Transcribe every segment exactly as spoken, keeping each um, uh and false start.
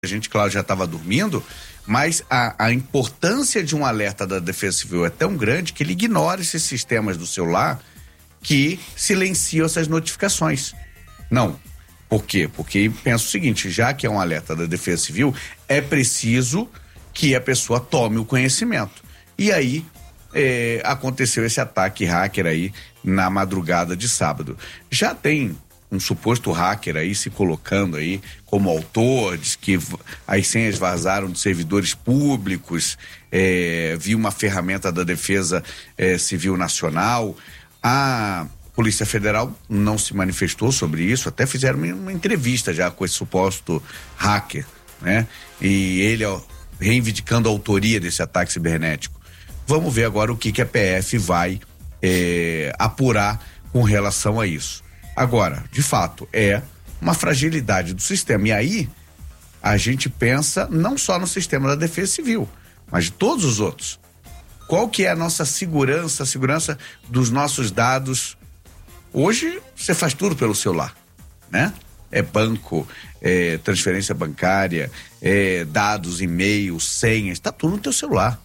A gente, claro, já estava dormindo, mas a, a importância de um alerta da Defesa Civil é tão grande que ele ignora esses sistemas do celular que silenciam essas notificações. Não. Por quê? Porque pensa o seguinte, já que é um alerta da Defesa Civil, é preciso que a pessoa tome o conhecimento. E aí é, aconteceu esse ataque hacker aí na madrugada de sábado. Já tem um suposto hacker aí se colocando aí como autor, diz que as senhas vazaram de servidores públicos, é, viu uma ferramenta da Defesa é, Civil Nacional. A Polícia Federal não se manifestou sobre isso, até fizeram uma entrevista já com esse suposto hacker, né? E ele ó, reivindicando a autoria desse ataque cibernético. Vamos ver agora o que, que a P F vai é, apurar com relação a isso. Agora, de fato, é uma fragilidade do sistema. E aí, a gente pensa não só no sistema da Defesa Civil, mas de todos os outros. Qual que é a nossa segurança, a segurança dos nossos dados? Hoje, você faz tudo pelo celular, né? É banco, é transferência bancária, é dados, e-mail, senhas, tá tudo no teu celular.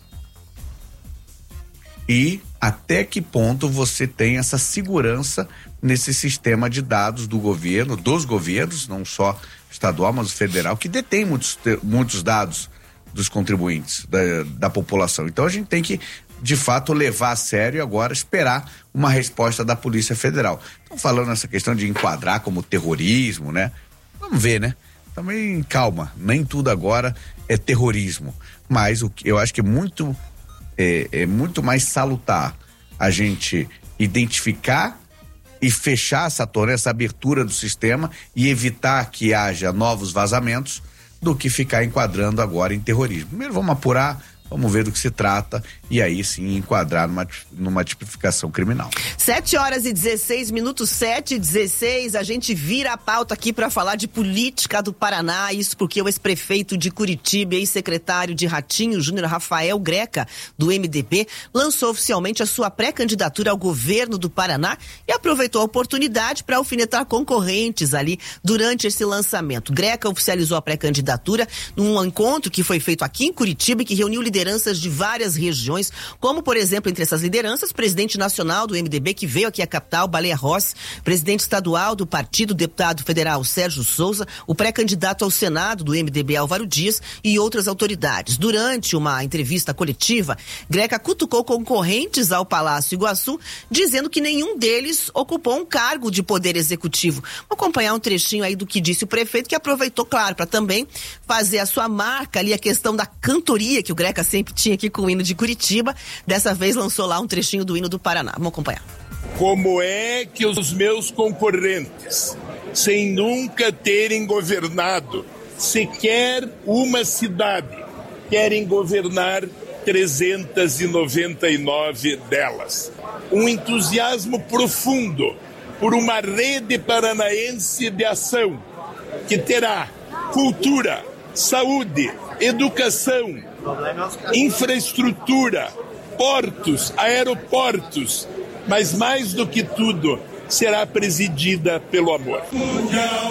E até que ponto você tem essa segurança nesse sistema de dados do governo, dos governos, não só estadual, mas federal, que detém muitos, muitos dados dos contribuintes, da, da população. Então a gente tem que, de fato, levar a sério e agora esperar uma resposta da Polícia Federal. Estão falando essa questão de enquadrar como terrorismo, né? Vamos ver, né? Também calma, nem tudo agora é terrorismo, mas o que eu acho que é muito é, é muito mais salutar a gente identificar e fechar essa torneira, essa abertura do sistema e evitar que haja novos vazamentos do que ficar enquadrando agora em terrorismo. Primeiro vamos apurar, vamos ver do que se trata e aí sim enquadrar numa, numa tipificação criminal. sete horas e dezesseis minutos, sete e dezesseis, a gente vira a pauta aqui para falar de política do Paraná, isso porque o ex-prefeito de Curitiba, ex-secretário de Ratinho, Júnior Rafael Greca, do M D B, lançou oficialmente a sua pré-candidatura ao governo do Paraná e aproveitou a oportunidade para alfinetar concorrentes ali durante esse lançamento. Greca oficializou a pré-candidatura num encontro que foi feito aqui em Curitiba e que reuniu lideranças de várias regiões, como, por exemplo, entre essas lideranças, presidente nacional do M D B, que veio aqui à capital, Baleia Rossi, presidente estadual do partido, deputado federal Sérgio Souza, o pré-candidato ao Senado do M D B, Álvaro Dias, e outras autoridades. Durante uma entrevista coletiva, Greca cutucou concorrentes ao Palácio Iguaçu, dizendo que nenhum deles ocupou um cargo de poder executivo. Vou acompanhar um trechinho aí do que disse o prefeito, que aproveitou, claro, para também fazer a sua marca ali, a questão da cantoria, que o Greca sempre tinha aqui com o hino de Curitiba. Dessa vez lançou lá um trechinho do hino do Paraná. Vamos acompanhar. Como é que os meus concorrentes, sem nunca terem governado sequer uma cidade, querem governar trezentas e noventa e nove delas? Um entusiasmo profundo por uma rede paranaense de ação que terá cultura, saúde, educação, infraestrutura, portos, aeroportos, mas mais do que tudo, será presidida pelo amor.